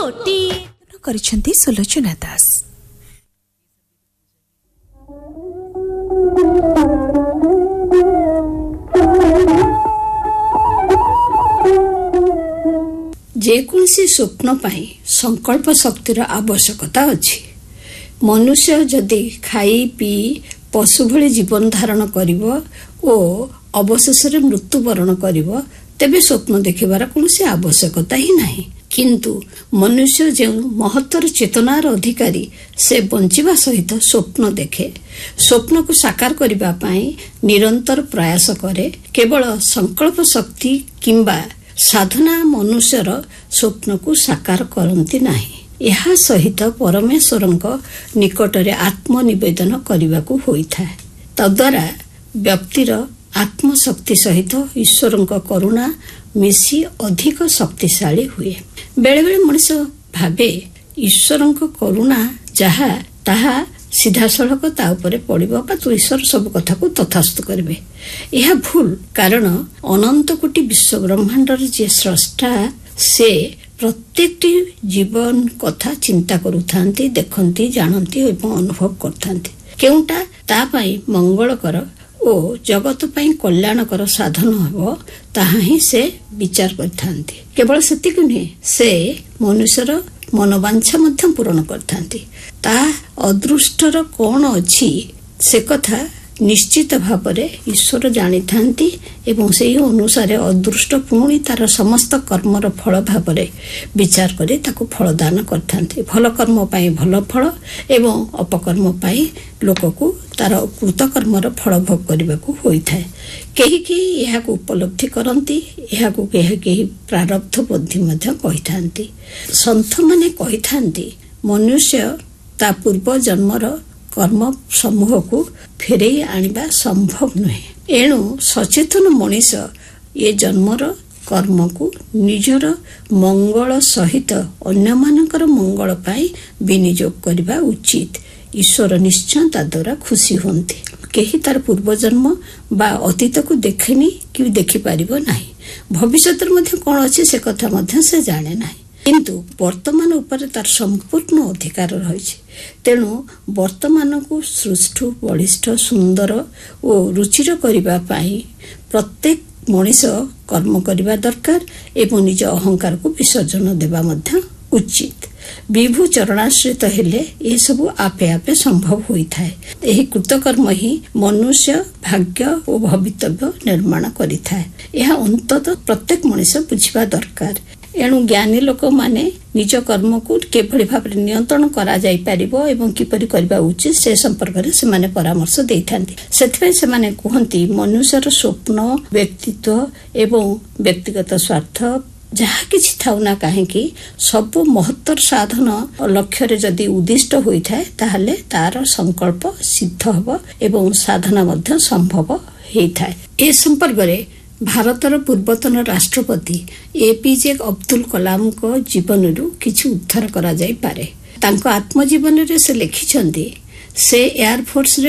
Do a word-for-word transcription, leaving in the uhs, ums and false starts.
କରିଛନ୍ତି ସୁଲୋଚନା ଦାସ। ଯେକୌଣସି ସ୍ୱପ୍ନ ପାଇଁ ସଂକଳ୍ପ ଶକ୍ତିର ଆବଶ୍ୟକତା ଅଛି। ମନୁଷ୍ୟ ଯଦି ଖାଇ ପିଇ ପଶୁ ଭଳି ଜୀବନ ଧାରଣ କରିବ ଓ ଅବଶେଷରେ ମୃତ୍ୟୁବରଣ କରିବ, ତେବେ ସ୍ୱପ୍ନ ଦେଖିବାର କୌଣସି ଆବଶ୍ୟକତା ହିଁ ନାହିଁ। କିନ୍ତୁ ମନୁଷ୍ୟ ଯେଉଁ ମହତ୍ତର ଚେତନାର ଅଧିକାରୀ, ସେ ବଞ୍ଚିବା ସହିତ ସ୍ୱପ୍ନ ଦେଖେ, ସ୍ୱପ୍ନକୁ ସାକାର କରିବା ପାଇଁ ନିରନ୍ତର ପ୍ରୟାସ କରେ। କେବଳ ସଂକଳ୍ପ ଶକ୍ତି କିମ୍ବା ସାଧନା ମନୁଷ୍ୟର ସ୍ୱପ୍ନକୁ ସାକାର କରନ୍ତି ନାହିଁ। ଏହା ସହିତ ପରମେଶ୍ୱରଙ୍କ ନିକଟରେ ଆତ୍ମନିବେଦନ କରିବାକୁ ହୋଇଥାଏ। ତଦ୍ୱାରା ବ୍ୟକ୍ତିର ଆତ୍ମଶକ୍ତି ସହିତ ଈଶ୍ୱରଙ୍କ କରୁଣା ମିଶି ଅଧିକ ଶକ୍ତିଶାଳୀ ହୁଏ। ବେଳେବେଳେ ମଣିଷ ଭାବେ ଈଶ୍ୱରଙ୍କ କରୁଣା ଯାହା ତାହା ସିଧାସଳଖ ତା ଉପରେ ପଡ଼ିବ ବା ତୁ ଈଶ୍ୱର ସବୁ କଥାକୁ ତଥାସ୍ତୁ କରିବେ। ଏହା ଭୁଲ, କାରଣ ଅନନ୍ତ କୋଟି ବିଶ୍ୱ ବ୍ରହ୍ମାଣ୍ଡର ଯିଏ ସ୍ରଷ୍ଟା, ସେ ପ୍ରତ୍ୟେକଟି ଜୀବନ କଥା ଚିନ୍ତା କରୁଥାନ୍ତି, ଦେଖନ୍ତି, ଜାଣନ୍ତି ଏବଂ ଅନୁଭବ କରିଥାନ୍ତି। କେଉଁଟା ତା ପାଇଁ ମଙ୍ଗଳକର ଓ ଜଗତ ପାଇଁ କଲ୍ୟାଣକର ସାଧନ ହେବ, ତାହା ହିଁ ସେ ବିଚାର କରିଥାନ୍ତି। କେବଳ ସେତିକି ନୁହେଁ, ସେ ମନୁଷ୍ୟର ମନୋବାଞ୍ଛା ମଧ୍ୟ ପୂରଣ କରିଥାନ୍ତି। ତା ଅଦୃଷ୍ଟର କଣ ଅଛି ସେ କଥା ନିଶ୍ଚିତ ଭାବରେ ଈଶ୍ୱର ଜାଣିଥାନ୍ତି ଏବଂ ସେହି ଅନୁସାରେ ଅଦୃଷ୍ଟ ପୁଣି ତାର ସମସ୍ତ କର୍ମର ଫଳ ଭାବରେ ବିଚାର କରି ତାକୁ ଫଳଦାନ କରିଥାନ୍ତି। ଭଲ କର୍ମ ପାଇଁ ଭଲ ଫଳ ଏବଂ ଅପକର୍ମ ପାଇଁ ଲୋକକୁ ତାର କୃତକର୍ମର ଫଳ ଭୋଗ କରିବାକୁ ହୋଇଥାଏ। କେହି କେହି ଏହାକୁ ଉପଲବ୍ଧି କରନ୍ତି, ଏହାକୁ କେହି କେହି ପ୍ରାରବ୍ଧ ବୁଦ୍ଧି ମଧ୍ୟ କହିଥାନ୍ତି। ସନ୍ଥମାନେ କହିଥାନ୍ତି, ମନୁଷ୍ୟ ତା ପୂର୍ବ ଜନ୍ମର କର୍ମ ସମୂହକୁ ଫେରେଇ ଆଣିବା ସମ୍ଭବ ନୁହେଁ। ଏଣୁ ସଚେତନ ମଣିଷ ଏ ଜନ୍ମର କର୍ମକୁ ନିଜର ମଙ୍ଗଳ ସହିତ ଅନ୍ୟମାନଙ୍କର ମଙ୍ଗଳ ପାଇଁ ବିନିଯୋଗ କରିବା ଉଚିତ। ଈଶ୍ୱର ନିଶ୍ଚୟ ତା ଦ୍ୱାରା ଖୁସି ହୁଅନ୍ତି। କେହି ତାର ପୂର୍ବଜନ୍ମ ବା ଅତୀତକୁ ଦେଖେନି କି ଦେଖିପାରିବ ନାହିଁ। ଭବିଷ୍ୟତରେ ମଧ୍ୟ କଣ ଅଛି ସେ କଥା ମଧ୍ୟ ସେ ଜାଣେ ନାହିଁ। କିନ୍ତୁ ବର୍ତ୍ତମାନ ଉପରେ ତାର ସମ୍ପୂର୍ଣ୍ଣ ଅଧିକାର ରହିଛି। ତେଣୁ ବର୍ତ୍ତମାନକୁ ସୁଷ୍ଠୁ, ବଳିଷ୍ଠ, ସୁନ୍ଦର ଓ ରୁଚିର କରିବା ପାଇଁ ପ୍ରତ୍ୟେକ ମଣିଷ କର୍ମ କରିବା ଦରକାର ଏବଂ ନିଜ ଅହଙ୍କାରକୁ ବିସର୍ଜନ ଦେବା ମଧ୍ୟ ଉଚିତ। ବିଭୁ ଚରଣାଶ୍ରିତ ହେଲେ ଏସବୁ ଆପେ ଆପେ ସମ୍ଭବ ହୋଇଥାଏ। ଏହି କୃତକର୍ମ ହିଁ ମନୁଷ୍ୟ ଭାଗ୍ୟ ଓ ଭବିତବ୍ୟ ନିର୍ମାଣ କରିଥାଏ। ଏହା ଅନ୍ତତଃ ପ୍ରତ୍ୟେକ ମଣିଷ ବୁଝିବା ଦରକାର। ଏଣୁ ଜ୍ଞାନୀ ଲୋକମାନେ ନିଜ କର୍ମକୁ କିଭଳି ଭାବରେ ନିୟନ୍ତ୍ରଣ କରାଯାଇପାରିବ ଏବଂ କିପରି କରିବା ଉଚିତ ସେ ସମ୍ପର୍କରେ ସେମାନେ ପରାମର୍ଶ ଦେଇଥାନ୍ତି। ସେଥିପାଇଁ ସେମାନେ କୁହନ୍ତି, ମନୁଷ୍ୟର ସ୍ୱପ୍ନ, ବ୍ୟକ୍ତିତ୍ୱ ଏବଂ ବ୍ୟକ୍ତିଗତ ସ୍ୱାର୍ଥ ଯାହା କିଛି ଥାଉ ନା କାହିଁକି, ସବୁ ମହତ୍ତର ସାଧନ ଲକ୍ଷ୍ୟରେ ଯଦି ଉଦ୍ଦିଷ୍ଟ ହୋଇଥାଏ, ତାହେଲେ ତାର ସଂକଳ୍ପ ସିଦ୍ଧ ହେବ ଏବଂ ସାଧନା ମଧ୍ୟ ସମ୍ଭବ ହେଇଥାଏ। ଏ ସମ୍ପର୍କରେ ଭାରତର ପୂର୍ବତନ ରାଷ୍ଟ୍ରପତି ଏପିଜେ ଅବଦୁଲ କଲାମଙ୍କ ଜୀବନରୁ କିଛି ଉଦ୍ଧାର କରାଯାଇପାରେ। ତାଙ୍କ ଆତ୍ମଜୀବନରେ ସେ ଲେଖିଛନ୍ତି, ସେ ଏୟାରଫୋର୍ସରେ